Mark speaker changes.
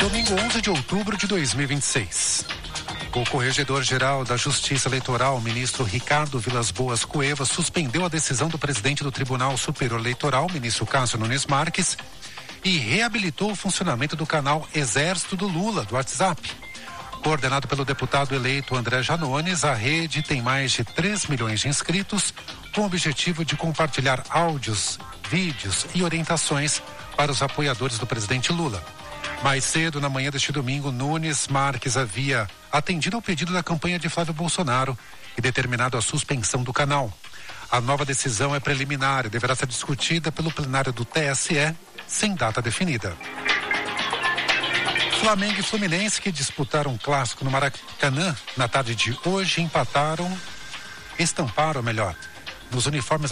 Speaker 1: Domingo 11 de outubro de 2026. O Corregedor-Geral da Justiça Eleitoral, ministro Ricardo Vilas Boas Cuevas, suspendeu a decisão do presidente do Tribunal Superior Eleitoral, ministro Cássio Nunes Marques, e reabilitou o funcionamento do canal Exército do Lula, do WhatsApp. Coordenado pelo deputado eleito André Janones, a rede tem mais de 3 milhões de inscritos, com o objetivo de compartilhar áudios, vídeos e orientações para os apoiadores do presidente Lula. Mais cedo, na manhã deste domingo, Nunes Marques havia atendido ao pedido da campanha de Flávio Bolsonaro e determinado a suspensão do canal. A nova decisão é preliminar e deverá ser discutida pelo plenário do TSE, sem data definida. Flamengo e Fluminense, que disputaram um clássico no Maracanã na tarde de hoje, estamparam nos uniformes